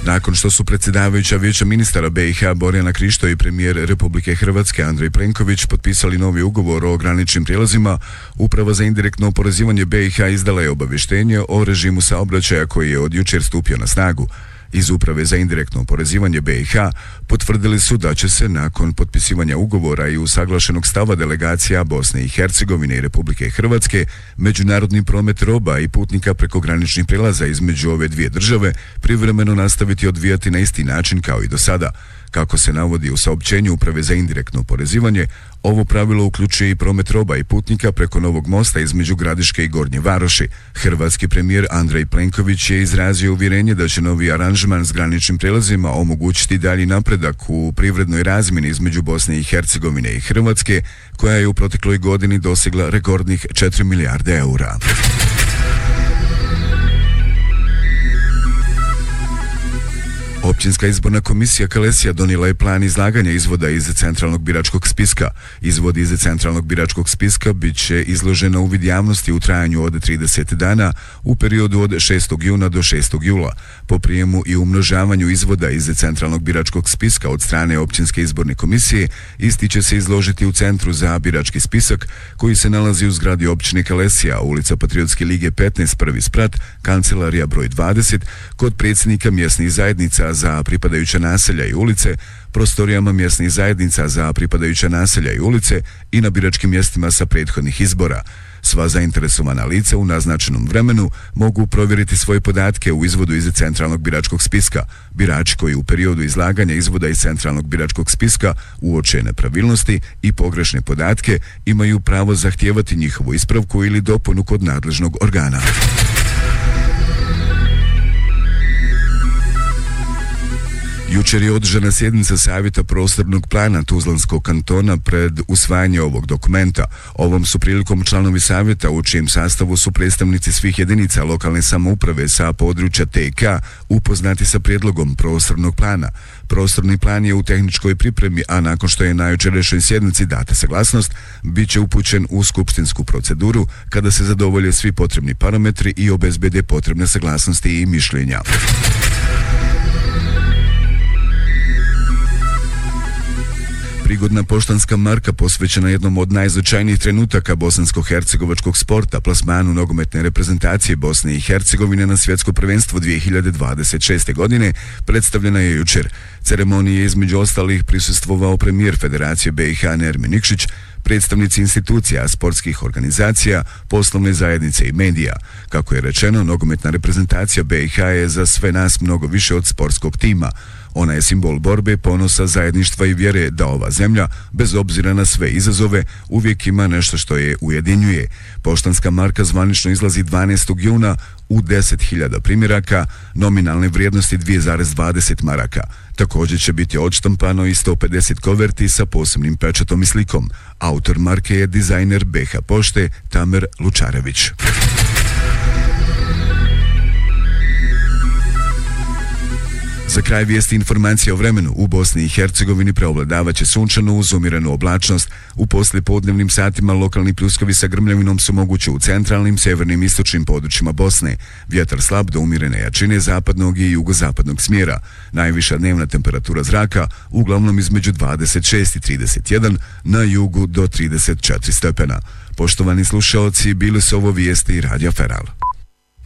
Nakon što su predsjedavajuća Vijeća ministara BiH Borjana Krišto i premijer Republike Hrvatske Andrej Plenković potpisali novi ugovor o graničnim prijelazima, Uprava za indirektno oporezivanje BiH izdala je obavještenje o režimu saobraćaja koji je od jučer stupio na snagu. Iz Uprave za indirektno oporezivanje BiH potvrdili su da će se nakon potpisivanja ugovora i usaglašenog stava delegacija Bosne i Hercegovine i Republike Hrvatske međunarodni promet roba i putnika preko graničnih prijelaza između ove dvije države privremeno nastaviti odvijati na isti način kao i do sada. Kako se navodi u saopćenju Uprave za indirektno oporezivanje, ovo pravilo uključuje i promet roba i putnika preko novog mosta između Gradiške i Gornje Varoši. Hrvatski premijer Andrej Plenković je izrazio uvjerenje da će novi aranžman s graničnim prijelazima omogućiti dalji napredak u privrednoj razmjeni između Bosne i Hercegovine i Hrvatske, koja je u protekloj godini dosegla rekordnih 4 milijarde eura. Općinska izborna komisija Kalesija donijela je plan izlaganja izvoda iz centralnog biračkog spiska. Izvod iz centralnog biračkog spiska bit će izložen na uvid javnosti u trajanju od 30 dana u periodu od 6. juna do 6. jula. Po prijemu i umnožavanju izvoda iz centralnog biračkog spiska od strane Općinske izborne komisije, isti će se izložiti u Centru za birački spisak koji se nalazi u zgradi općine Kalesija, ulica Patriotske lige 15, prvi sprat, kancelarija broj 20, kod predsjednika mjesnih zajednica za pripadajuća naselja i ulice, prostorijama mjesnih zajednica za pripadajuća naselja i ulice i na biračkim mjestima sa prethodnih izbora. Sva zainteresovana lica u naznačenom vremenu mogu provjeriti svoje podatke u izvodu iz centralnog biračkog spiska. Birači koji u periodu izlaganja izvoda iz centralnog biračkog spiska uoče nepravilnosti i pogrešne podatke imaju pravo zahtijevati njihovu ispravku ili dopunu kod nadležnog organa. Jučer je održana sjednica Savjeta prostornog plana Tuzlanskog kantona pred usvajanje ovog dokumenta. Ovom su prilikom članovi savjeta, u čijem sastavu su predstavnici svih jedinica lokalne samouprave sa područja TK, upoznati sa prijedlogom prostornog plana. Prostorni plan je u tehničkoj pripremi, a nakon što je na jučerašnjoj sjednici data saglasnost, bit će upućen u skupštinsku proceduru kada se zadovolje svi potrebni parametri i obezbede potrebne saglasnosti i mišljenja. Prigodna poštanska marka posvećena jednom od najznačajnijih trenutaka bosansko-hercegovačkog sporta, plasmanu nogometne reprezentacije Bosne i Hercegovine na svjetsko prvenstvo 2026. godine, predstavljena je jučer. Ceremoniji je između ostalih prisustvovao premijer Federacije BiH Nermin Nikšić, predstavnici institucija, sportskih organizacija, poslovne zajednice i medija. Kako je rečeno, nogometna reprezentacija BiH je za sve nas mnogo više od sportskog tima. Ona je simbol borbe, ponosa, zajedništva i vjere da ova zemlja, bez obzira na sve izazove, uvijek ima nešto što je ujedinjuje. Poštanska marka zvanično izlazi 12. juna u 10.000 primjeraka, nominalne vrijednosti 2,20 maraka. Također će biti odštampano i 150 koverti sa posebnim pečatom i slikom. Autor marke je dizajner BiH Pošte Tamer Lučarević. Za kraj vijesti informacije o vremenu. U Bosni i Hercegovini preovladavaće sunčano uz umjerenu oblačnost. U poslijepodnevnim satima lokalni pljuskovi sa grmljavinom su mogući u centralnim, sjevernim i istočnim područjima Bosne. Vjetar slab do umjerene jačine zapadnog i jugozapadnog smjera. Najviša dnevna temperatura zraka uglavnom između 26 i 31, na jugu do 34 stepena. Poštovani slušaoci, bili su ovo vijesti Radija Feral.